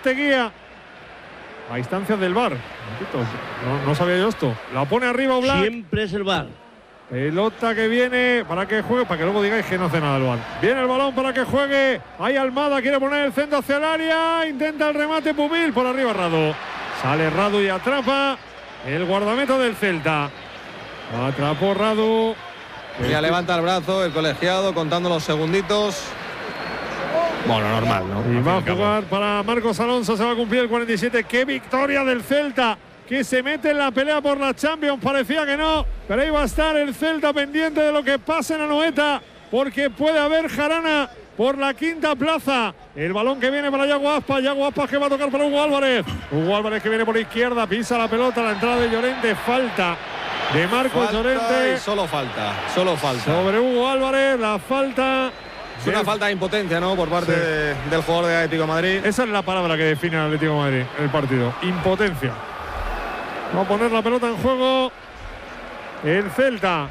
Besteguía. A instancias del VAR. No sabía yo esto. La pone arriba Oblak. Siempre es el VAR. Pelota que viene para que juegue, para que luego digáis que no hace nada el VAR. Viene el balón para que juegue. Ahí Almada quiere poner el centro hacia el área. Intenta el remate Pubil. Por arriba Radu. Sale Radu y atrapa el guardameta del Celta. Atrapó Radu. Ya levanta el brazo el colegiado contando los segunditos. Bueno, normal, ¿no? Y va a jugar para Marcos Alonso. Se va a cumplir el 47. ¡Qué victoria del Celta! Que se mete en la pelea por la Champions. Parecía que no, pero ahí va a estar el Celta pendiente de lo que pase en Anoeta, porque puede haber jarana por la quinta plaza. El balón que viene para Yago Aspas. Yago Aspas que va a tocar para Hugo Álvarez. Hugo Álvarez que viene por izquierda, pisa la pelota, la entrada de Llorente. Falta de Marcos Llorente. Solo falta. Sobre Hugo Álvarez, la falta. Es una falta de impotencia, ¿no? Por parte del jugador de Atlético de Madrid. Esa es la palabra que define al Atlético de Madrid en el partido. Impotencia. Va a poner la pelota en juego el Celta.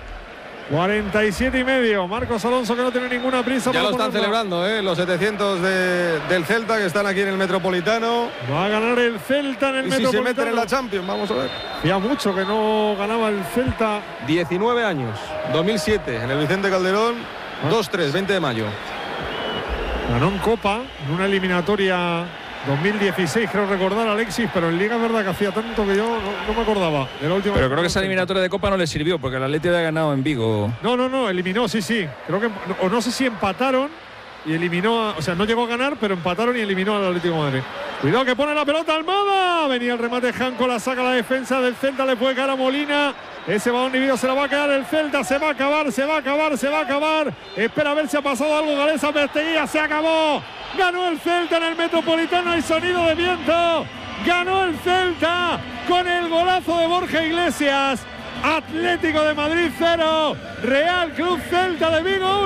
47,5. Marcos Alonso que no tiene ninguna prisa. Ya lo están celebrando, los 700 del Celta que están aquí en el Metropolitano. Va a ganar el Celta en el Metropolitano. Si se meten en la Champions, vamos a ver. Ya mucho que no ganaba el Celta. 19 años. 2007 en el Vicente Calderón. 2-3, 20 de mayo. Ganó en Copa, en una eliminatoria 2016, creo recordar, Alexis, pero en Liga es verdad que hacía tanto que yo no me acordaba de la última. Pero creo que esa eliminatoria de Copa no le sirvió, porque el Atlético había ganado en Vigo. No, eliminó, sí. Creo que, o no sé si empataron y eliminó, o sea, no llegó a ganar, pero empataron y eliminó al Atlético de Madrid. Cuidado que pone la pelota Almada. Venía el remate Janco, la saca la defensa del Celta, le puede caer a Molina. Ese balón dividido se la va a quedar el Celta, se va a acabar. Espera a ver si ha pasado algo. Galeza Besteguía, se acabó. Ganó el Celta en el Metropolitano, hay sonido de viento. Ganó el Celta con el golazo de Borja Iglesias. Atlético de Madrid 0, Real Club Celta de Vigo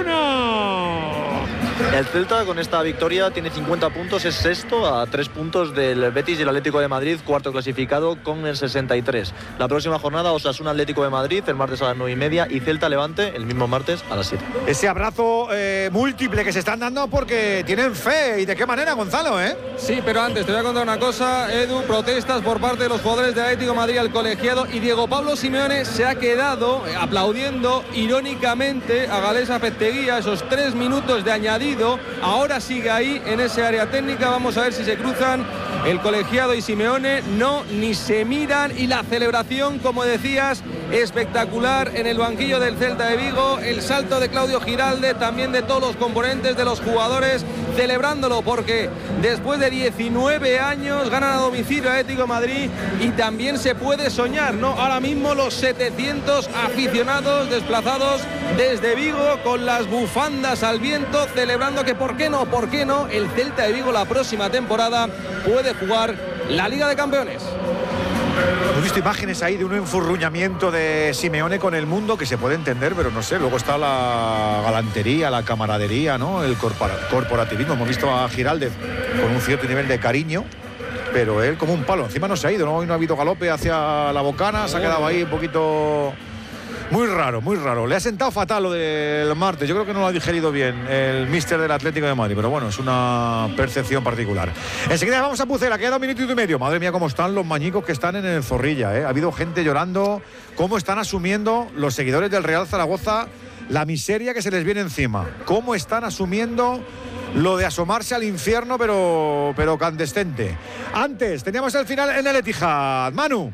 1. El Celta con esta victoria tiene 50 puntos, es sexto a 3 puntos del Betis y el Atlético de Madrid, cuarto clasificado con el 63. La próxima jornada Osasuna Atlético de Madrid el martes a las 9:30 y Celta Levante el mismo martes a las 7. Ese abrazo múltiple que se están dando porque tienen fe. ¿Y de qué manera, Gonzalo? Sí, pero antes te voy a contar una cosa, Edu. Protestas por parte de los jugadores del Atlético de Madrid al colegiado y Diego Pablo Simeone se ha quedado aplaudiendo irónicamente a Galeza Besteguía esos 3 minutos de añadido. Ahora sigue ahí en ese área técnica. Vamos a ver si se cruzan el colegiado y Simeone. No, ni se miran. Y la celebración, como decías, espectacular en el banquillo del Celta de Vigo. El salto de Claudio Giralde, también de todos los componentes, de los jugadores, celebrándolo porque después de 19 años ganan a domicilio Atlético de Madrid y también se puede soñar, ¿no? Ahora mismo los 700 aficionados desplazados desde Vigo con las bufandas al viento, celebrando que ¿por qué no? El Celta de Vigo la próxima temporada puede jugar la Liga de Campeones. Hemos visto imágenes ahí de un enfurruñamiento de Simeone con el mundo que se puede entender, pero no sé, luego está la galantería, la camaradería, ¿no? El corporativismo. Hemos visto a Giraldez con un cierto nivel de cariño, pero él como un palo. Encima no se ha ido, ¿no? Hoy no ha habido galope hacia la bocana, se ha quedado ahí un poquito... Muy raro. Le ha sentado fatal lo del martes. Yo creo que no lo ha digerido bien el míster del Atlético de Madrid. Pero bueno, es una percepción particular. Enseguida vamos a Pucela. Queda 1 minutito y medio. Madre mía, cómo están los mañicos que están en el Zorrilla, ¿eh? Ha habido gente llorando. Cómo están asumiendo los seguidores del Real Zaragoza la miseria que se les viene encima. Cómo están asumiendo lo de asomarse al infierno, pero candescente. Antes, teníamos el final en el Etihad. Manu.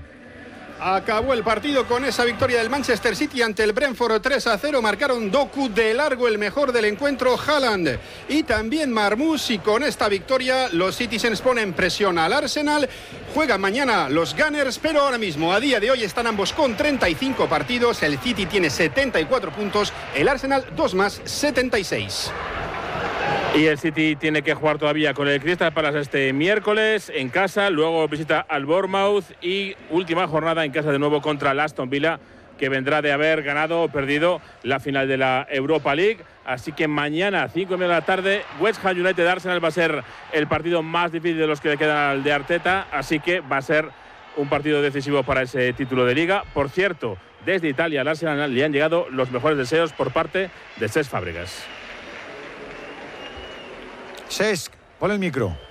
Acabó el partido con esa victoria del Manchester City ante el Brentford 3-0. Marcaron Doku, de largo el mejor del encuentro, Haaland y también Marmoush. Y con esta victoria los Citizens ponen presión al Arsenal. Juegan mañana los Gunners, pero ahora mismo, a día de hoy, están ambos con 35 partidos. El City tiene 74 puntos, el Arsenal 2 más, 76. Y el City tiene que jugar todavía con el Crystal Palace este miércoles en casa, luego visita al Bournemouth y última jornada en casa de nuevo contra el Aston Villa, que vendrá de haber ganado o perdido la final de la Europa League. Así que mañana, 5:30 de la tarde, West Ham United Arsenal va a ser el partido más difícil de los que le quedan al de Arteta, así que va a ser un partido decisivo para ese título de Liga. Por cierto, desde Italia al Arsenal le han llegado los mejores deseos por parte de Cesc Fábregas. Cesc, pon el micro.